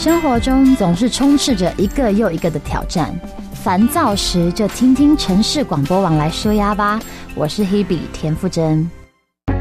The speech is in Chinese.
生活中总是充斥着一个又一个的挑战，烦躁时就听听城市广播网来说呀吧。我是 Hebe 田馥甄。